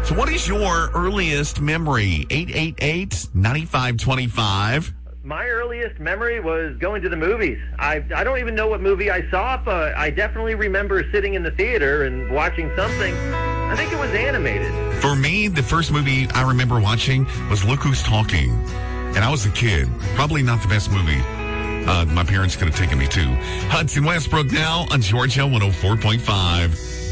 So what is your earliest memory? 888-9525. My earliest memory was going to the movies. I don't even know what movie I saw, but I definitely remember sitting in the theater and watching something. I think it was animated. For me, the first movie I remember watching was Look Who's Talking. And I was a kid. Probably not the best movie my parents could have taken me to. Hudson Westbrook now on Georgia 104.5.